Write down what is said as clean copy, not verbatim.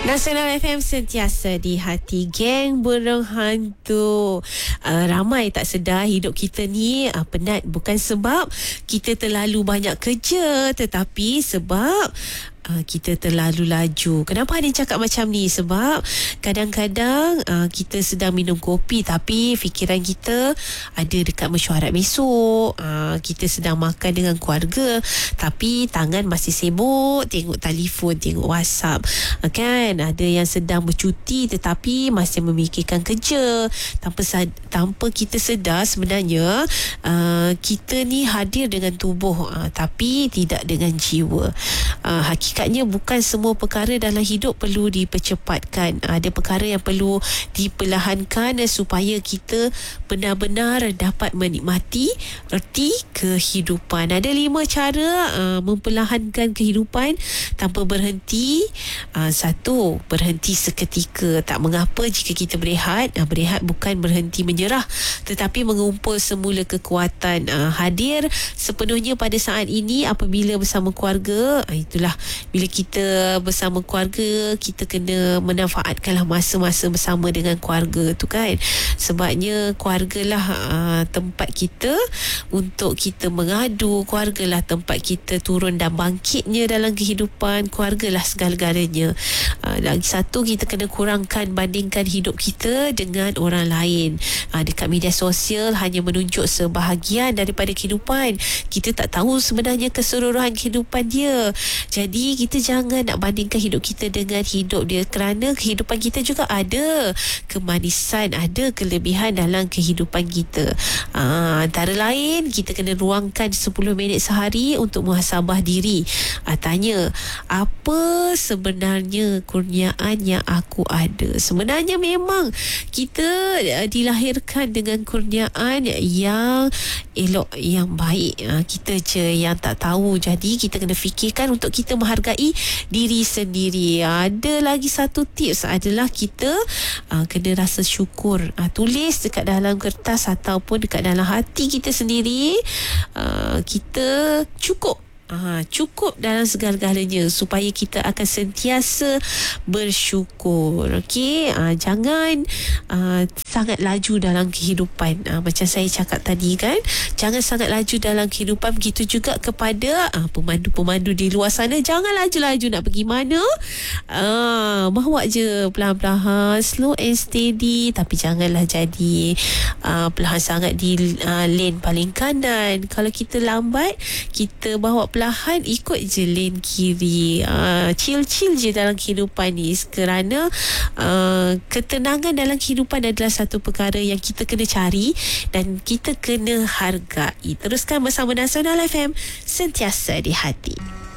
Nasional FM sentiasa di hati, geng burung hantu. Ramai tak sedar hidup kita ni penat bukan sebab kita terlalu banyak kerja, tetapi sebab kita terlalu laju. Kenapa ada yang cakap macam ni? Sebab kadang-kadang kita sedang minum kopi tapi fikiran kita ada dekat mesyuarat besok. Kita sedang makan dengan keluarga tapi tangan masih sibuk tengok telefon, tengok WhatsApp. Kan? Ada yang sedang bercuti tetapi masih memikirkan kerja. Tanpa kita sedar sebenarnya kita ni hadir dengan tubuh tapi tidak dengan jiwa. Hakikatnya bukan semua perkara dalam hidup perlu dipercepatkan. Ada perkara yang perlu diperlahankan supaya kita benar-benar dapat menikmati erti kehidupan. Ada 5 cara memperlahankan kehidupan tanpa berhenti. 1. Berhenti seketika. Tak mengapa jika kita berehat. Berehat bukan berhenti menyerah, tetapi mengumpul semula kekuatan. Hadir sepenuhnya pada saat ini apabila bersama keluarga. Itulah, bila kita bersama keluarga, kita kena memanfaatkanlah masa-masa bersama dengan keluarga tu kan. Sebabnya keluarga lah tempat kita untuk kita mengadu, keluarga lah tempat kita turun dan bangkitnya dalam kehidupan, keluarga lah segala-galanya. Lagi satu, kita kena kurangkan bandingkan hidup kita dengan orang lain. Dekat media sosial hanya menunjuk sebahagian daripada kehidupan. Kita tak tahu sebenarnya keseluruhan kehidupan dia. Jadi kita jangan nak bandingkan hidup kita dengan hidup dia, kerana kehidupan kita juga ada kemanisan, ada kelebihan dalam kehidupan kita. Antara lain, kita kena ruangkan 10 minit sehari untuk muhasabah diri. Tanya, apa sebenarnya kurniaan yang aku ada? Sebenarnya memang kita dilahirkan dengan kurniaan yang elok, yang baik. Kita je yang tak tahu. Jadi kita kena fikirkan untuk kita menghargai diri sendiri. Ada lagi satu tips adalah kita kena rasa syukur. Tulis dekat dalam kertas ataupun dekat dalam hati kita sendiri, kita cukup. Cukup dalam segala-galanya supaya kita akan sentiasa bersyukur. Okey, jangan sangat laju dalam kehidupan. Macam saya cakap tadi kan, jangan sangat laju dalam kehidupan. Begitu juga kepada pemandu-pemandu di luar sana, jangan laju-laju nak pergi mana. Bawa je pelan-pelan, slow and steady, tapi janganlah jadi perlahan sangat di lane paling kanan. Kalau kita lambat, kita bawa perlahan, ikut je lane kiri. Chill-chill je dalam kehidupan ni, kerana ketenangan dalam kehidupan adalah satu perkara yang kita kena cari dan kita kena hargai. Teruskan bersama Nasional FM, sentiasa di hati.